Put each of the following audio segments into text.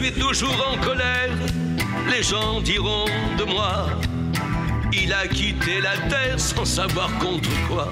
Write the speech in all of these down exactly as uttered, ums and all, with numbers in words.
suis toujours en colère, les gens diront de moi, il a quitté la terre sans savoir contre quoi.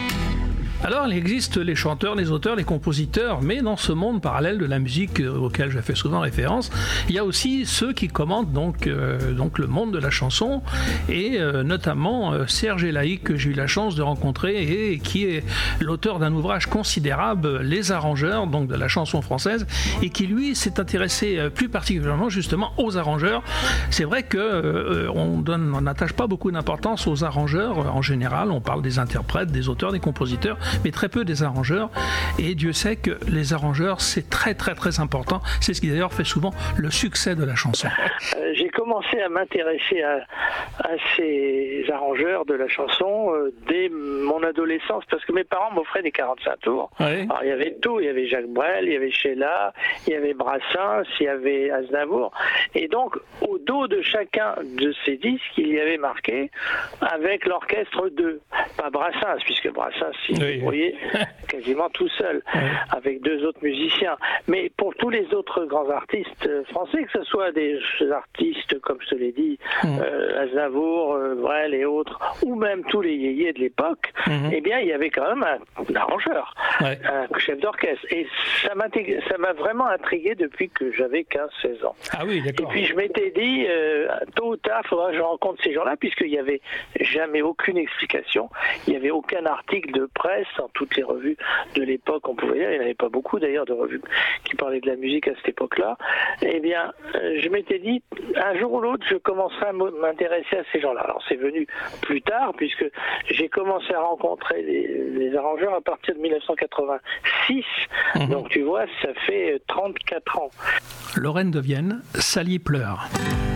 Alors, il existe les chanteurs, les auteurs, les compositeurs, mais dans ce monde parallèle de la musique euh, auquel je fais souvent référence, il y a aussi ceux qui commentent donc, euh, donc le monde de la chanson, et euh, notamment euh, Serge Elaïc, que j'ai eu la chance de rencontrer, et, et qui est l'auteur d'un ouvrage considérable, Les Arrangeurs, donc de la chanson française, et qui lui s'est intéressé euh, plus particulièrement justement aux arrangeurs. C'est vrai que euh, on donne, on n'attache pas beaucoup d'importance aux arrangeurs euh, en général, on parle des interprètes, des auteurs, des compositeurs, mais très peu des arrangeurs, et Dieu sait que les arrangeurs c'est très très très important, c'est ce qui d'ailleurs fait souvent le succès de la chanson. Euh, j'ai commencé à m'intéresser à, à ces arrangeurs de la chanson euh, dès mon adolescence, parce que mes parents m'offraient des quarante-cinq tours. Oui. Alors il y avait tout, il y avait Jacques Brel, il y avait Sheila, il y avait Brassens, il y avait Aznavour, et donc au dos de chacun de ces disques il y avait marqué avec l'orchestre de, pas Brassens, puisque Brassens si oui. Vous voyez, quasiment tout seul, oui. Avec deux autres musiciens. Mais pour tous les autres grands artistes français, que ce soit des artistes, comme je te l'ai dit, mmh. euh, Aznavour, euh, Brel et autres, ou même tous les yéyés de l'époque, mmh. eh bien, il y avait quand même un, un arrangeur, ouais. un chef d'orchestre. Et ça m'a, ça m'a vraiment intrigué depuis que j'avais quinze seize ans. Ah oui, d'accord. Et puis, je m'étais dit, euh, tôt ou tard, il faudra que je rencontre ces gens-là, puisqu'il n'y avait jamais aucune explication, il n'y avait aucun article de presse dans toutes les revues de l'époque, on pouvait dire, il n'y en avait pas beaucoup d'ailleurs de revues qui parlaient de la musique à cette époque-là. Eh bien, euh, je m'étais dit, un jour ou l'autre, je commencerai à m'intéresser à ces gens-là. Alors, c'est venu plus tard, puisque j'ai commencé à rencontrer les, les arrangeurs à partir de dix-neuf cent quatre-vingt-six. Mmh. Donc, tu vois, ça fait trente-quatre ans. Lorraine de Vienne, Sally pleure.